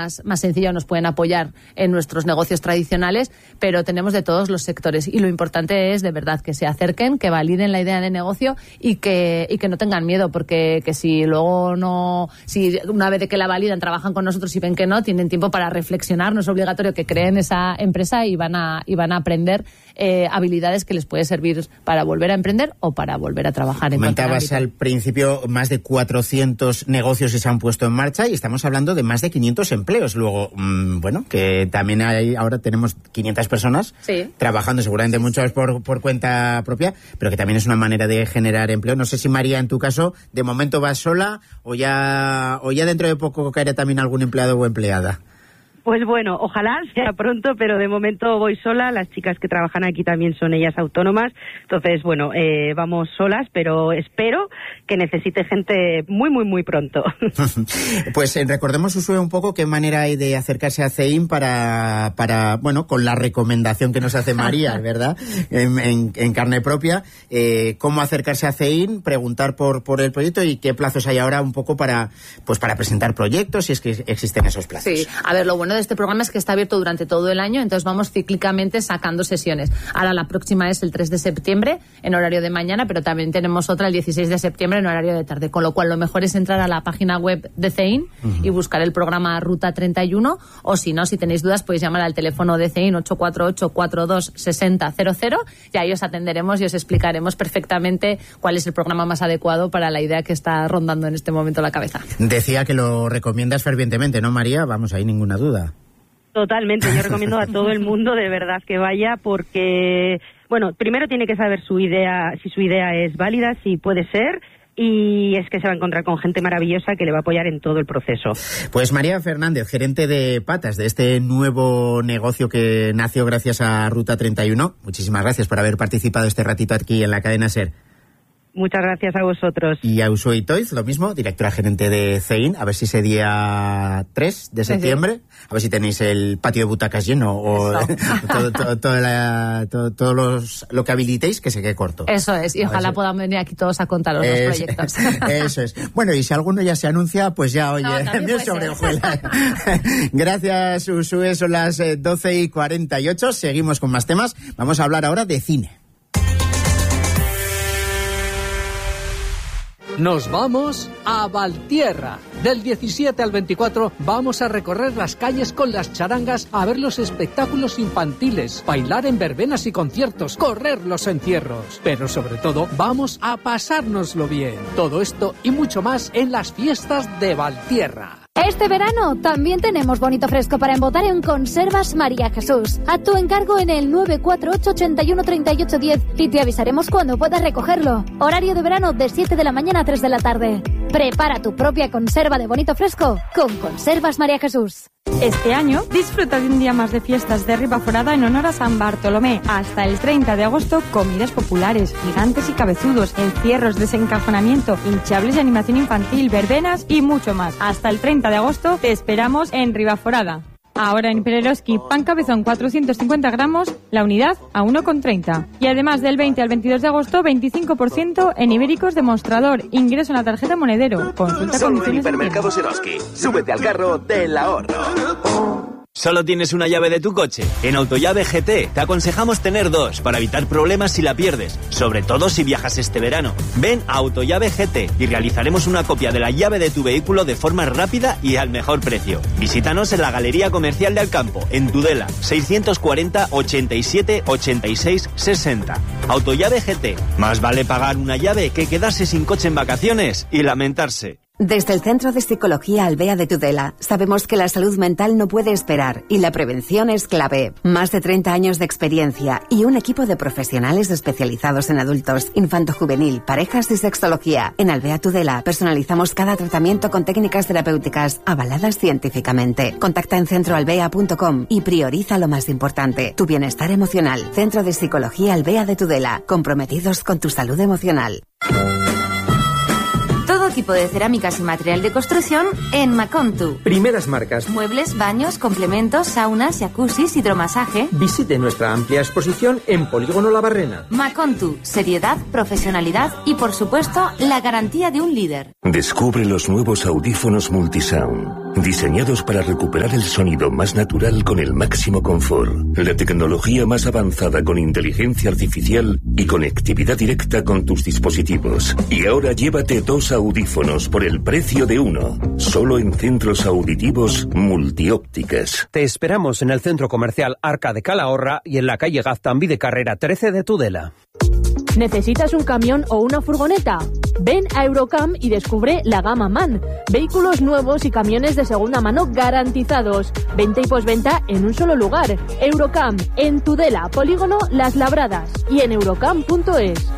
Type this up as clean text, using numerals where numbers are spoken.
más sencilla, nos pueden apoyar en nuestros negocios tradicionales, pero tenemos de todos los sectores y lo importante es de verdad que se acerquen, que validen la idea de negocio y que no tengan miedo, porque que si luego no, si una vez de que la validan trabajan con nosotros y ven que no, tienen tiempo para reflexionar, no es obligatorio que creen esa empresa y van a aprender habilidades que les puede servir para volver a emprender o para volver a trabajar en cualquier ámbito. Comentabas al principio más de 400 negocios que se han puesto en marcha y estamos hablando de más de 500 empleos. Luego, bueno, que también ahora tenemos 500 personas trabajando, seguramente muchas por cuenta propia, pero que también es una manera de generar empleo. No sé si, María, en tu caso, de momento vas sola o ya dentro de poco caerá también algún empleado o empleada. Pues bueno, ojalá sea pronto, pero de momento voy sola. Las chicas que trabajan aquí también son ellas autónomas. Entonces, bueno, vamos solas, pero espero que necesite gente muy, muy, muy pronto. Pues recordemos, Uxue, un poco qué manera hay de acercarse a CEIN para bueno, con la recomendación que nos hace María, ¿verdad? En carne propia, cómo acercarse a CEIN, preguntar por el proyecto y qué plazos hay ahora un poco para presentar proyectos, si es que existen esos plazos. Sí, a ver, lo bueno de este programa es que está abierto durante todo el año, entonces vamos cíclicamente sacando sesiones. Ahora la próxima es el 3 de septiembre en horario de mañana, pero también tenemos otra el 16 de septiembre en horario de tarde, con lo cual lo mejor es entrar a la página web de CEIN y buscar el programa Ruta 31, o si no, si tenéis dudas podéis llamar al teléfono de CEIN 848-42-6000 y ahí os atenderemos y os explicaremos perfectamente cuál es el programa más adecuado para la idea que está rondando en este momento la cabeza. Decía que lo recomiendas fervientemente, ¿no, María? Vamos, ahí ninguna duda. Totalmente, yo recomiendo a todo el mundo de verdad que vaya porque, bueno, primero tiene que saber su idea, si su idea es válida, si puede ser, y es que se va a encontrar con gente maravillosa que le va a apoyar en todo el proceso. Pues María Fernández, gerente de patas de este nuevo negocio que nació gracias a Ruta 31, muchísimas gracias por haber participado este ratito aquí en la cadena SER. Muchas gracias a vosotros. Y a Uxue Itoiz, lo mismo, directora gerente de CEIN, a ver si ese día 3 de septiembre, a ver si tenéis el patio de butacas lleno o todo lo que habilitéis, que se quede corto. Eso es, y ojalá podamos venir aquí todos a contaros los proyectos. Eso es. Bueno, y si alguno ya se anuncia, pues ya, oye, miel sobre hojuelas. Gracias, Uxue, son las 12:48, seguimos con más temas. Vamos a hablar ahora de cine. Nos vamos a Valtierra. Del 17 al 24 vamos a recorrer las calles con las charangas a ver los espectáculos infantiles, bailar en verbenas y conciertos, correr los encierros. Pero sobre todo vamos a pasárnoslo bien. Todo esto y mucho más en las fiestas de Valtierra. Este verano también tenemos bonito fresco para embotar en Conservas María Jesús. A tu encargo en el 948 81 38 10 y te avisaremos cuando puedas recogerlo. Horario de verano de 7 de la mañana a 3 de la tarde. Prepara tu propia conserva de bonito fresco con Conservas María Jesús. Este año disfruta de un día más de fiestas de Ribaforada en honor a San Bartolomé. Hasta el 30 de agosto, comidas populares, gigantes y cabezudos, encierros, desencajonamiento, hinchables y animación infantil, verbenas y mucho más. Hasta el 30 de agosto te esperamos en Ribaforada. Ahora en Pereroski, pan cabezón 450 gramos, la unidad a 1,30. Y además del 20 al 22 de agosto, 25% en Ibéricos Demostrador. Ingreso en la tarjeta monedero. Consulta solo en Hipermercados Eroski. Súbete al carro del ahorro. ¿Solo tienes una llave de tu coche? En Autollave GT te aconsejamos tener dos para evitar problemas si la pierdes, sobre todo si viajas este verano. Ven a Autollave GT y realizaremos una copia de la llave de tu vehículo de forma rápida y al mejor precio. Visítanos en la Galería Comercial de Alcampo, en Tudela, 640 87 86 60. Autollave GT. Más vale pagar una llave que quedarse sin coche en vacaciones y lamentarse. Desde el Centro de Psicología Albea de Tudela sabemos que la salud mental no puede esperar y la prevención es clave. Más de 30 años de experiencia y un equipo de profesionales especializados en adultos, infanto-juvenil, parejas y sexología. En Albea Tudela personalizamos cada tratamiento con técnicas terapéuticas avaladas científicamente. Contacta en centroalbea.com y prioriza lo más importante, tu bienestar emocional. Centro de Psicología Albea de Tudela, comprometidos con tu salud emocional. Todo tipo de cerámicas y material de construcción en Macontu. Primeras marcas. Muebles, baños, complementos, saunas, jacuzzis, hidromasaje. Visite nuestra amplia exposición en Polígono La Barrena. Macontu, seriedad, profesionalidad y, por supuesto, la garantía de un líder. Descubre los nuevos audífonos Multisound, diseñados para recuperar el sonido más natural con el máximo confort. La tecnología más avanzada con inteligencia artificial y conectividad directa con tus dispositivos. Y ahora llévate 2 audífonos por el precio de uno. Solo en Centros Auditivos Multiópticas. Te esperamos en el Centro Comercial Arca de Calahorra y en la calle Gaztambide de Carrera 13 de Tudela. ¿Necesitas un camión o una furgoneta? Ven a Eurocam y descubre la gama MAN. Vehículos nuevos y camiones de segunda mano garantizados. Venta y posventa en un solo lugar. Eurocam, en Tudela, Polígono Las Labradas y en eurocam.es.